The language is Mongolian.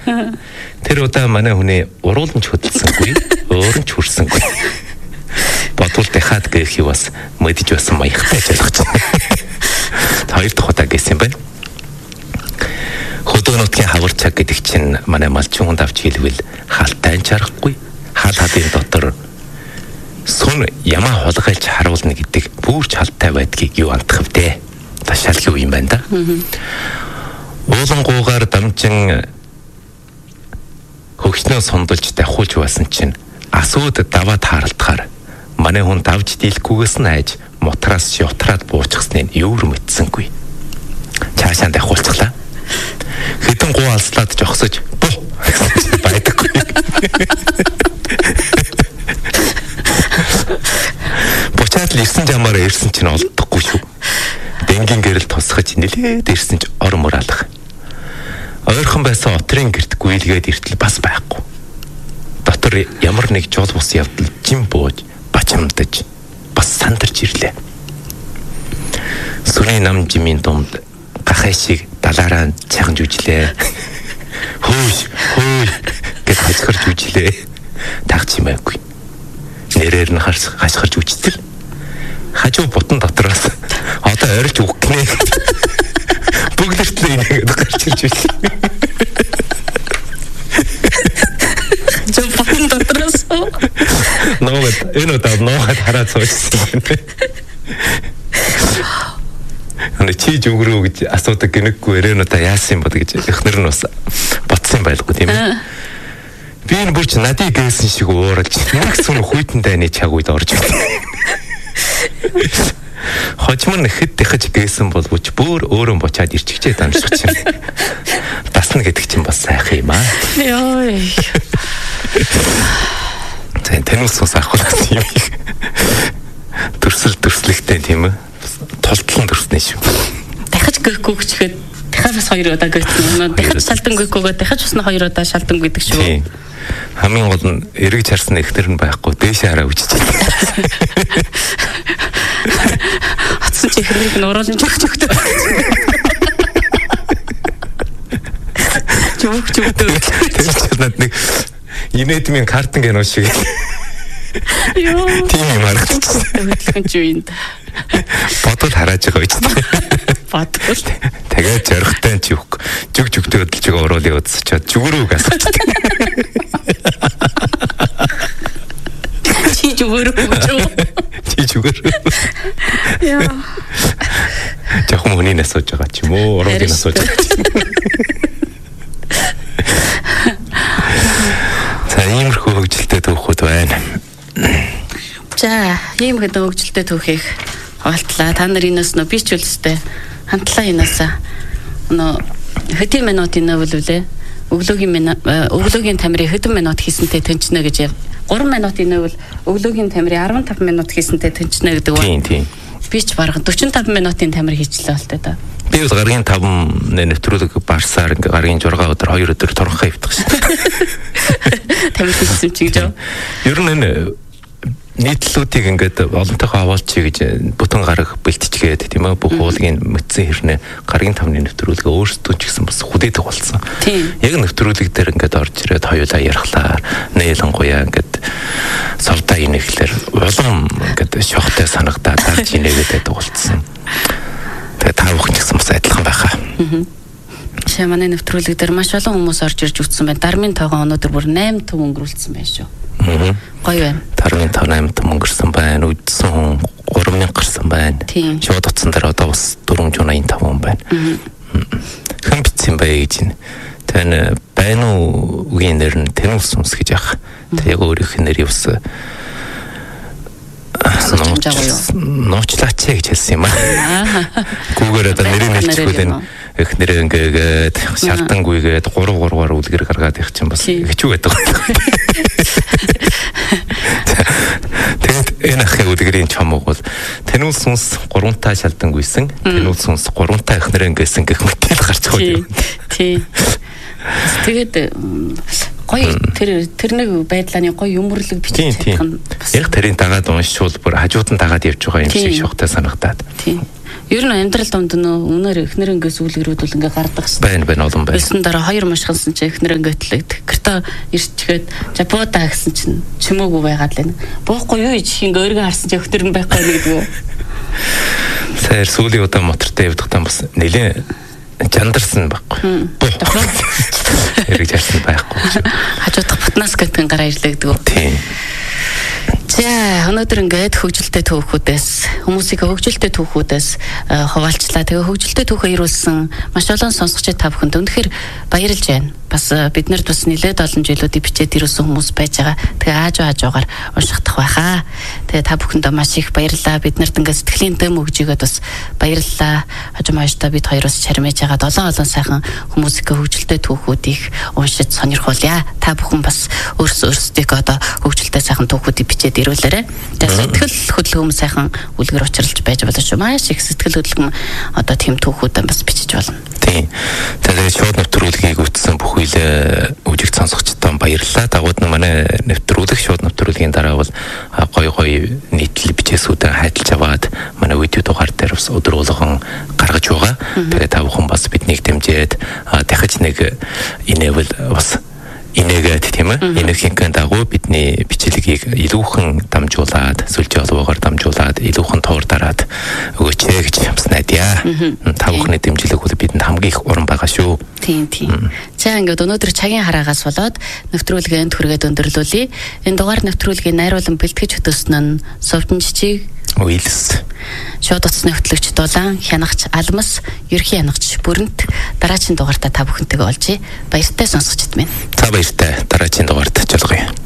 Тэр удаа манай хүний уруулан ч хөдөлсөнгүй, өөр нь ч хүрсэнгүй. Бодвол дахиад гэхий бас мэдж байсан маягтай ч ойлгож байна. Хоёр дахь удаа гэсэн байна. Хөдөөнүүдийн хаварчаг гэдэг чинь манай малчин хүнд авч хэлвэл хаалтай чарахгүй. Хаал хадын дотор сүн ямаа хулгайлж харуулна гэдэг бүрч халтай байдгийг юу андах вэ? Ташаал юу юм байна да? Уулангуугаар дамжин хөгснөө сундалж давхуулж байсан чинь асууд даваад харалтахаар манай хүн давж дийлэхгүйгээс нь айж мутраас шивтраад буучгсныг юу мэдсэнгүй. Цаашаа давхуулчихлаа. Хэдэн гоо алслаад жогсож буу байдаггүй. Бочаад л ирсэн жамаараа ирсэн чинь олдохгүй шүү. Дэнгийн гэрэл тусгаж нэлээд ирсэн ч ор мураалах. Ойрхон байсан отрын гэрт гүйлгээд иртэл бас байхгүй. Дотор ямар нэг жол бус явдал жим бууж, бачамдаж, бас сандарч ирлээ. Сүрийн нам жимийн дунд гахай шиг далаараа цаган жүжлээ. Хөөж гэж хачгарч үжлээ. Тагч юмаагүй. Нэрээр нь хашгирч үжтэл. Хажуу бутан дотроос одоо орилж үгнэ. Бүгдэртлээ ингээд гарч ирж байлаа. Хажуу бутан дотроос ногод энэ удаа ногод хараад суучихсан байна. Чи зүгрүү гэж асуудаг гинэггүй өрөөнөдөө яасан бод гэж эхнэр нь бас ботсон байлгүй тийм ээ. Би энэ бүрч надыг гээсэн шиг ууралж нэг сүн хүйтэн дайны чаг үед орж ирлээ. Хожим нь хэд дахиж гээсэн боловч бүр өөрөө бочаад ирчихжээ дамжчих чинь. Дасна гэдэг чинь бас сайхан юм аа. Йой. Тэнүүс ус ахуулсан юм. Төрслөгтэй тийм ээ. Толтлон төрснэ шүү. Дахиж гүйхгүй гэхэд дахиад бас 2 удаа гүйсэн. Дахиж шалдан гүйгүйгээ дахиж бас 2 удаа шалдан гүйдэг шүү. Хамгийн гол нь эргэж харсан ихтер нь байхгүй дээшээ хараа үжиж байна. Атсан чи хэрэг нь уруулж өгдөг. Чүгдүү. Над нэг инээдмийн картын гэнэ шиг. Йоо. Тийм юм харагдсан. Хөдөлгөн ч үеинд. Бодол харааж байгаа биз дээ. Бодол. Тэгээд зоригтой ч юух. Жүг хөдөлж байгаа уруулыг удсчаад зүгрүүг асуучих. Чи зүгөр. Яа. Жахам хүний асууж байгаа ч юм уу, уруулыг асууж байгаа ч юм уу. За иймэрхүү хөгжилтэй түүхүүд байна. За, ийм хэдэн хөгжилтэй түүхийг олтлаа. Та нар энэс нөө би ч үлстэй хамтлаа энэсаа хэдэн минутын нөвлөлөө өглөөгийн тамирын хэдэн минут хийсэнтэй тэнчнэ гэж 3 минутын нөвл өглөөгийн тамирын 15 минут хийсэнтэй тэнчнэ гэдэг ба. Тийм. Би ч бараг 45 минутын тамир хийчлээ болтой да. Би бол гаргийн 5 нэвтрүүлэг барсаар гаргийн 6 өдөр 2 өдөр турхаа хөвтөх шин. Тамир хийсэн чи гэж. Ер нь энэ нийтлүүдийг ингээд олонтойгоо аваалчи гэж бүтэн гараг бэлтчихгээд тийм ээ бүх уулгийн мэдсэн хэрнээ гаргийн 5-ны нэвтрүүлгээ өөрсдөө ч гэсэн бас хүдээдэг болсон. Яг нэвтрүүлэг дээр ингээд орж ирээд хоёулаа ярихлаар нээлангуяа ингээд совдаа инеглэр улам ингээд шохтой санагдаад дарж инээгээд байдаг болсон. Тэгээ та бүхэн ч гэсэн бас адилхан байхаа. Шээ манай нэвтрүүлэг дээр маш олон хүмүүс орж ирж үтсэн байна. Дармын тоогоо өнөөдөр бүр 8 төв өнгөрүүлсэн байна шүү. Гоё байна. Тармын 8 төв өнгөрсөн байна. Үдсэн хүн 3000 гарсан байна. Шууд утсан дээр одоо бас 485 хүн байна. Хэн бичсэн бай гэж байна. Тэн байна уу үгийн нэр нь Тэнүүс сүнс гэж яах. Тэг яг өөрийнх нь нэр юус нуучлаач гэж хэлсэн юм аа. Гүүгээр одоо нэрийг нэлчихвэл их нэрээ ингээд шалтангүйгээд 3-3-аар үлгэр гаргаад их чинь бас хэцүү байдаг. Тэгээд энэ ахын үлгэрийн чамаг бол Тэнүүс сүнс 3 шалтангүйсэн. Тэнүүс сүнс 3 их нэрээ ингэсэн гэх мэтэл гарч байгаа. Тийм. Тэгээд гоё тэр нэг байдлааны гоё юмрлэг бичиж чадах нь яг тэрийн дагаад уншвал бүр хажууд нь дагаад явж байгаа юм шиг шохтой санагдаад. Тийм. Ер нь амьдрал донд нөө өнөр эхнэр ингээс үлгэрүүд бол ингээ гардаг шээ. Байна олон байна. Өсөн дараа 2 машхансан чи эхнэр ингээтлээ. Гэртээ ирчгээд жапода гэсэн чинь чимээгүй байгаад л байна. Буухгүй юу ич ингээ өргөн харсан чи эхнэр нь байхгүй гэдэг үү. Саяар сүүлийн удаа мотортой явдагтаа бас нэлээ жандарсан байхгүй. Эргэж харсан байхгүй. Хажуудах бутнаас гэдэг гараа ирлэгдэг. Тийм. За өнөөдөр ингээд хөгжилтэй түүхүүдээс хүмүүсийг хөгжилтэй түүхүүдээс хуваалцлаа. Тэгээ хөгжилтэй түүхээ ирүүлсэн маш олон сонсогчид та бүхэнд үнэхээр баярлж байна. Бас бид нарт бас нэлээд олон жилүүдийг бичээд ирүүлсэн хүмүүс байж байгаа. Тэгээ аажуугаар уншихдах байхаа. Тэгээ та бүхэндээ маш их баярлалаа. Бид нарт ингээд сэтгэлийн дэм өгж игээд бас баярлалаа. Хажуумааштай бид хоёроос чармэж байгаа олон сайхан хүмүүсийн хөгжилтэй түүхүүдийг уншиж сонирхуулъя. Та бүхэн бас өөрсдөө одоо хөгжилтэй сайхан түүхүүдийг бичээд ирүүлээрэй. Тэгээд сэтгэл хөдлөм сайхан үлгэр учралж байж болно шүү. Маш их сэтгэл хөдлөм одоо тийм түүхүүдэн бас бичиж болно. Тийм. Тэгээд шууд нэвтрүүлгийг үтсэн бүх үеийн үжиг сонсогчдод баярлалаа. Дагууд нь манай нэвтрүүлэг шууд нэвтрүүлгийн дараа бол гой нийтлэл бичээсүүдээр хайдалж аваад манай видео дугаар дээр бас өдөр болгон гаргаж байгаа. Тэгээд та бүхэн бас биднийг дэмжиж дахиж нэг инээвэл бас инээгээд тийм ээ энергийн дагуу бидний бичлэгийг илүүхэн дамжуулаад сүлжээ олгоор дамжуулаад илүүхэн туур дараад өгөөч гэж бас найдаа. Та бүхний дэмжлэг бол бидэнд хамгийн их уран байгаа шүү. Тийм. За ингээд өнөөдөр цагийн хараагаас болоод нэвтрүүлгээ энд хүргээд өндөрлүүлье. Энэ дугаар нэвтрүүлгийн найруулан бэлтгэж хөтөлсөн нь Совдон Жижиг Уилс. Шууд утасны хөтлөгч Дулаан, хянагч Алмас, ерхий хянагч Бүрэнт дараагийн дугаартаа та бүхэнтэйгээ олжээ. Баяртай сонсогчд минь. За баяртай дараагийн дугаарт жолгоё.